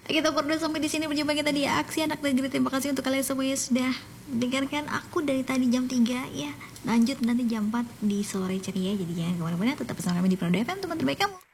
Kita berdua sampai di sini berjumpa kita di Aksi Anak Negeri. Terima kasih untuk kalian semua yang sudah dengarkan aku dari tadi jam 3 ya. Lanjut nanti jam 4 di sore ceria. Jadi jangan kemana-mana, tetap bersama kami di Prodo FM, teman terbaik kamu.